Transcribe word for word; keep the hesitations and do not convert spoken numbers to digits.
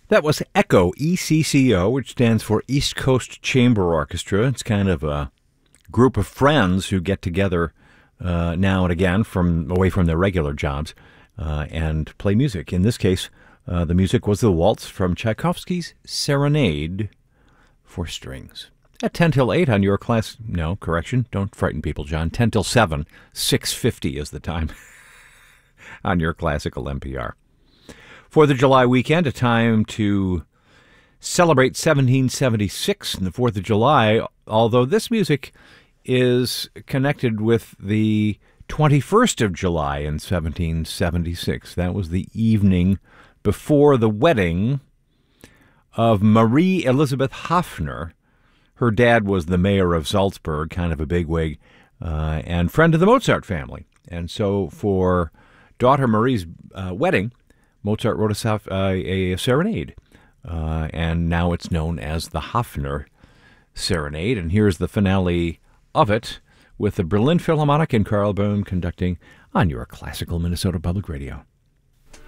That was ECCO, E C C O, which stands for East Coast Chamber Orchestra. It's kind of a group of friends who get together uh, now and again from away from their regular jobs uh, and play music. In this case, uh, the music was the waltz from Tchaikovsky's Serenade for Strings. At ten till eight on your class... No, correction, don't frighten people, John. ten till seven, six fifty is the time on your classical N P R. Fourth of July weekend, a time to celebrate seventeen seventy-six and the Fourth of July, although this music is connected with the twenty-first of July in seventeen seventy-six. That was the evening before the wedding of Marie Elizabeth Haffner. Her dad was the mayor of Salzburg, kind of a bigwig, uh, and friend of the Mozart family. And so for daughter Marie's uh, wedding, Mozart wrote a, uh, a serenade, uh, and now it's known as the Haffner Serenade. And here's the finale of it with the Berlin Philharmonic and Carl Böhm conducting on your classical Minnesota Public Radio.